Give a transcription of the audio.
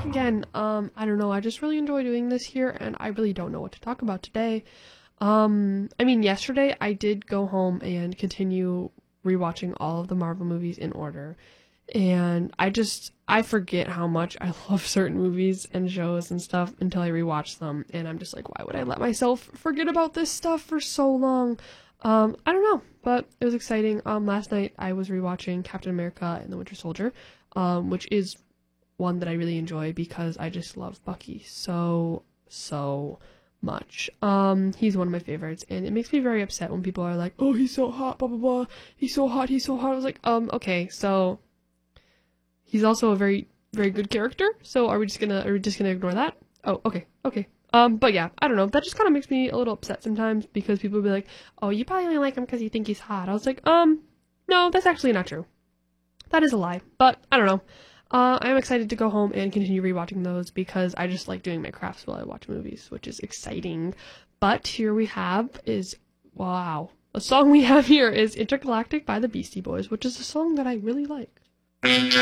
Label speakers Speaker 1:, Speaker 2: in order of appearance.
Speaker 1: back again. I don't know, I just really enjoy doing this here, and I really don't know what to talk about today. I mean, yesterday I did go home and continue rewatching all of the Marvel movies in order. And I forget how much I love certain movies and shows and stuff until I rewatch them. And I'm just like, why would I let myself forget about this stuff for so long? I don't know, but it was exciting. Last night I was rewatching Captain America and the Winter Soldier, which is one that I really enjoy because I just love Bucky so much. He's one of my favorites, and it makes me very upset when people are like, oh, he's so hot, blah, blah, blah. He's so hot, he's so hot. I was like, okay, so he's also a very, very good character, so are we just gonna ignore that? Oh, okay. But yeah, I don't know, that just kind of makes me a little upset sometimes, because people will be like, oh, you probably only like him because you think he's hot. I was like, no, that's actually not true. That is a lie, but I don't know. I'm excited to go home and continue rewatching those, because I just like doing my crafts while I watch movies, which is exciting. But here we have a song we have here is Intergalactic by the Beastie Boys, which is a song that I really like.